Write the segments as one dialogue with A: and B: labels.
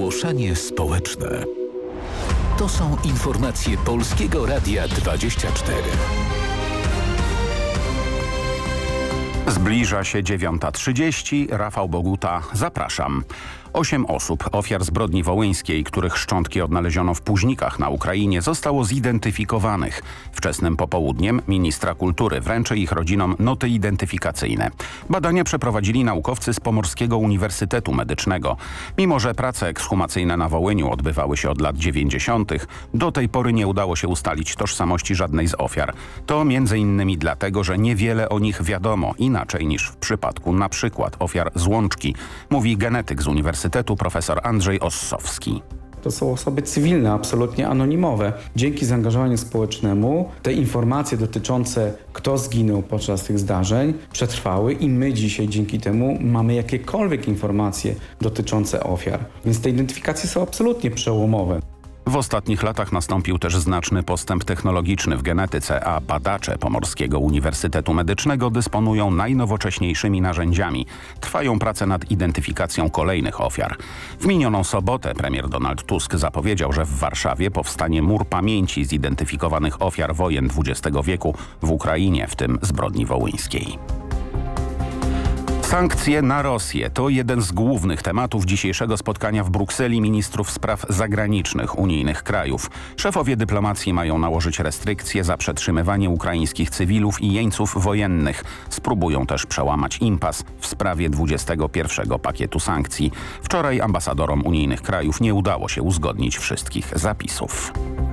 A: Ogłoszenie społeczne. To są informacje Polskiego Radia 24.
B: Zbliża się 9:30. Rafał Boguta, zapraszam. 8 osób, ofiar zbrodni wołyńskiej, których szczątki odnaleziono w Puźnikach na Ukrainie, zostało zidentyfikowanych. Wczesnym popołudniem ministra kultury wręczy ich rodzinom noty identyfikacyjne. Badania przeprowadzili naukowcy z Pomorskiego Uniwersytetu Medycznego. Mimo że prace ekshumacyjne na Wołyniu odbywały się od lat 90., do tej pory nie udało się ustalić tożsamości żadnej z ofiar. To m.in. dlatego, że niewiele o nich wiadomo, inaczej niż w przypadku na przykład ofiar z Łączki, mówi genetyk z Uniwersytetu profesor Andrzej Ossowski.
C: To są osoby cywilne, absolutnie anonimowe. Dzięki zaangażowaniu społecznemu te informacje dotyczące kto zginął podczas tych zdarzeń przetrwały i my dzisiaj dzięki temu mamy jakiekolwiek informacje dotyczące ofiar. Więc te identyfikacje są absolutnie przełomowe.
B: W ostatnich latach nastąpił też znaczny postęp technologiczny w genetyce, a badacze Pomorskiego Uniwersytetu Medycznego dysponują najnowocześniejszymi narzędziami. Trwają prace nad identyfikacją kolejnych ofiar. W minioną sobotę premier Donald Tusk zapowiedział, że w Warszawie powstanie mur pamięci zidentyfikowanych ofiar wojen XX wieku w Ukrainie, w tym zbrodni wołyńskiej. Sankcje na Rosję to jeden z głównych tematów dzisiejszego spotkania w Brukseli ministrów spraw zagranicznych unijnych krajów. Szefowie dyplomacji mają nałożyć restrykcje za przetrzymywanie ukraińskich cywilów i jeńców wojennych. Spróbują też przełamać impas w sprawie 21. pakietu sankcji. Wczoraj ambasadorom unijnych krajów nie udało się uzgodnić wszystkich zapisów.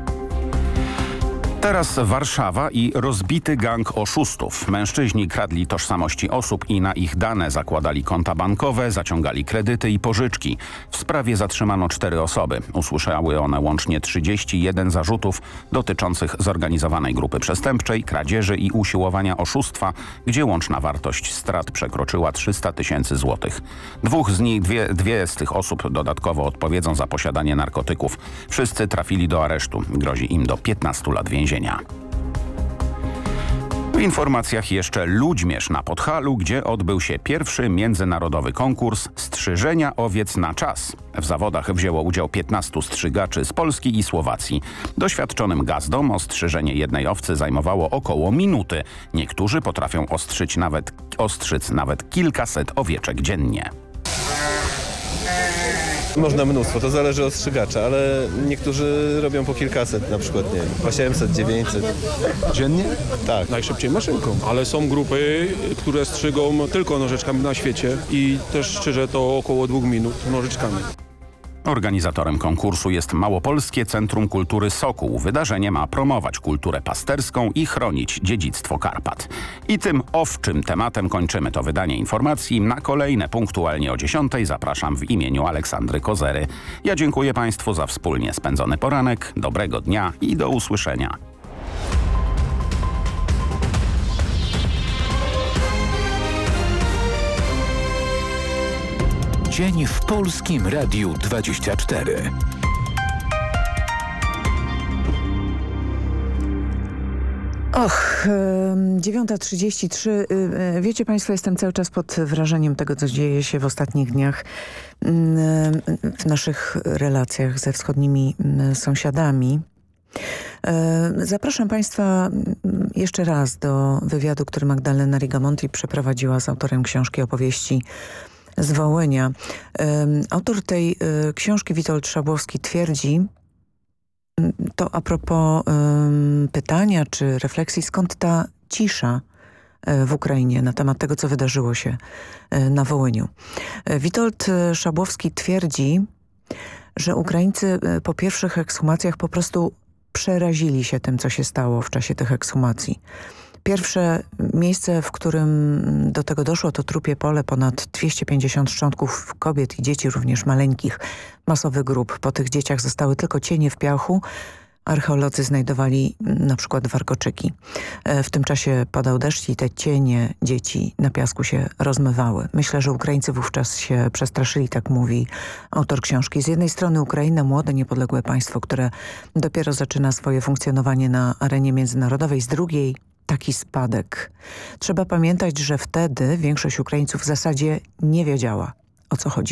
B: Teraz Warszawa i rozbity gang oszustów. Mężczyźni kradli tożsamości osób i na ich dane zakładali konta bankowe, zaciągali kredyty i pożyczki. W sprawie zatrzymano 4 osoby. Usłyszały one łącznie 31 zarzutów dotyczących zorganizowanej grupy przestępczej, kradzieży i usiłowania oszustwa, gdzie łączna wartość strat przekroczyła 300 000 złotych. Dwie z tych osób dodatkowo odpowiedzą za posiadanie narkotyków. Wszyscy trafili do aresztu. Grozi im do 15 lat więzienia. W informacjach jeszcze Ludźmierz na Podhalu, gdzie odbył się pierwszy międzynarodowy konkurs strzyżenia owiec na czas. W zawodach wzięło udział 15 strzygaczy z Polski i Słowacji. Doświadczonym gazdom ostrzyżenie jednej owcy zajmowało około minuty. Niektórzy potrafią ostrzyc nawet kilkaset owieczek dziennie.
D: Można mnóstwo, to zależy od strzygacza, ale niektórzy robią po kilkaset, na przykład nie wiem, 800, 900.
E: Dziennie?
D: Tak.
E: Najszybciej maszynką, ale są grupy, które strzygą tylko nożyczkami na świecie i też strzyże to około 2 minut nożyczkami.
B: Organizatorem konkursu jest Małopolskie Centrum Kultury Sokół. Wydarzenie ma promować kulturę pasterską i chronić dziedzictwo Karpat. I tym owczym tematem kończymy to wydanie informacji. Na kolejne punktualnie o 10:00 zapraszam w imieniu Aleksandry Kozery. Ja dziękuję Państwu za wspólnie spędzony poranek. Dobrego dnia i do usłyszenia.
A: Dzień w Polskim Radiu 24.
F: Och, 9:33. Wiecie Państwo, jestem cały czas pod wrażeniem tego, co dzieje się w ostatnich dniach w naszych relacjach ze wschodnimi sąsiadami. Zapraszam Państwa jeszcze raz do wywiadu, który Magdalena Rigamonti przeprowadziła z autorem książki opowieści z Wołynia. Autor tej książki, Witold Szabłowski, twierdzi, to a propos pytania czy refleksji, skąd ta cisza w Ukrainie na temat tego, co wydarzyło się na Wołyniu. Witold Szabłowski twierdzi, że Ukraińcy po pierwszych ekshumacjach po prostu przerazili się tym, co się stało w czasie tych ekshumacji. Pierwsze miejsce, w którym do tego doszło, to Trupie Pole, ponad 250 szczątków kobiet i dzieci, również maleńkich, masowy grób. Po tych dzieciach zostały tylko cienie w piachu. Archeolodzy znajdowali na przykład warkoczyki. W tym czasie padał deszcz i te cienie dzieci na piasku się rozmywały. Myślę, że Ukraińcy wówczas się przestraszyli, tak mówi autor książki. Z jednej strony Ukraina, młode, niepodległe państwo, które dopiero zaczyna swoje funkcjonowanie na arenie międzynarodowej, z drugiej taki spadek. Trzeba pamiętać, że wtedy większość Ukraińców w zasadzie nie wiedziała, o co chodzi.